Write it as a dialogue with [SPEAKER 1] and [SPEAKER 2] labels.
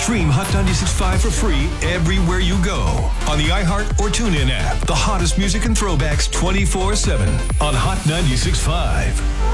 [SPEAKER 1] Stream Hot 96.5 for free everywhere you go. On the iHeart or TuneIn app. The hottest music and throwbacks 24/7 on Hot 96.5.